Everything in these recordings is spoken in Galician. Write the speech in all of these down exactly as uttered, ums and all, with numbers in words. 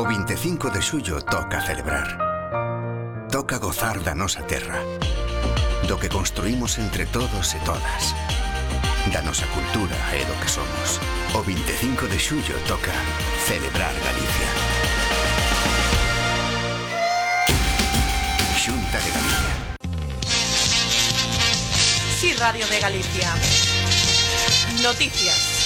O vinte e cinco de xullo toca celebrar. Toca gozar da nosa terra, do que construímos entre todos e todas, da nosa cultura e do que somos. O vinte e cinco de xullo toca celebrar Galicia. Xunta de Galicia. Sí, Radio de Galicia. Noticias.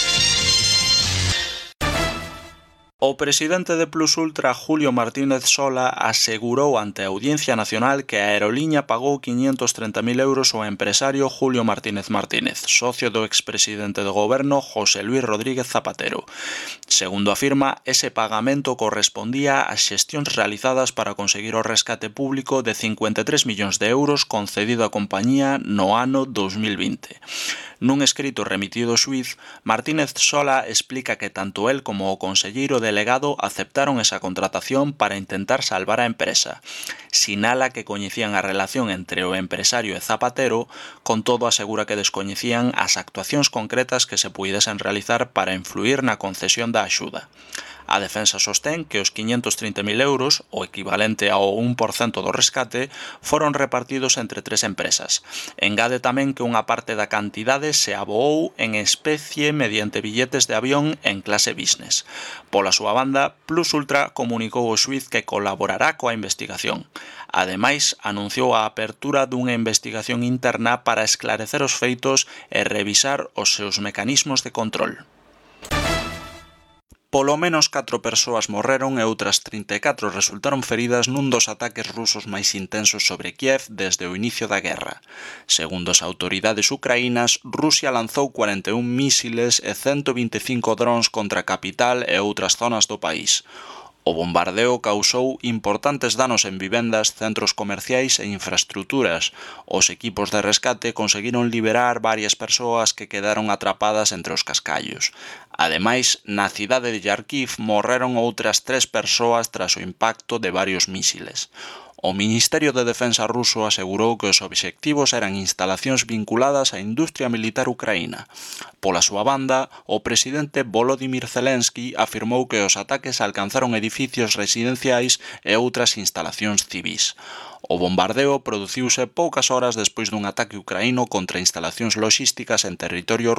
O presidente de Plus Ultra, Julio Martínez Sola, asegurou ante a Audiencia Nacional que a aeroliña pagou quinientos treinta mil euros ao empresario Julio Martínez Martínez, socio do expresidente do goberno José Luis Rodríguez Zapatero. Segundo afirma, ese pagamento correspondía ás xestións realizadas para conseguir o rescate público de cincuenta e tres millóns de euros concedido á compañía no ano dos mil vinte. Nun escrito remitido ao xuíz, Martínez Sola explica que tanto el como o conselleiro delegado aceptaron esa contratación para intentar salvar a empresa. Sinala que coñecían a relación entre o empresario e Zapatero, con todo asegura que descoñecían as actuacións concretas que se puidesen realizar para influir na concesión da axuda. A defensa sostén que os quinientos trinta mil euros, o equivalente ao un por cento do rescate, foron repartidos entre tres empresas. Engade tamén que unha parte da cantidade se aboou en especie mediante billetes de avión en clase business. Pola súa banda, Plus Ultra comunicou ao xuíz que colaborará coa investigación. Ademais, anunciou a apertura dunha investigación interna para esclarecer os feitos e revisar os seus mecanismos de control. Polo menos catro persoas morreron e outras trinta e catro resultaron feridas nun dos ataques rusos máis intensos sobre Kiev desde o inicio da guerra. Segundo as autoridades ucraínas, Rusia lanzou cuarenta e un mísiles e ciento vinte e cinco drons contra a capital e outras zonas do país. O bombardeo causou importantes danos en vivendas, centros comerciais e infraestruturas. Os equipos de rescate conseguiron liberar varias persoas que quedaron atrapadas entre os cascallos. Ademais, na cidade de Kharkiv morreron outras tres persoas tras o impacto de varios mísiles. O Ministerio de Defensa ruso asegurou que os obxectivos eran instalacións vinculadas á industria militar ucraína. Pola súa banda, o presidente Volodymyr Zelensky afirmou que os ataques alcanzaron edificios residenciais e outras instalacións civís. O bombardeo produciuse poucas horas despois dun ataque ucraíno contra instalacións loxísticas en territorio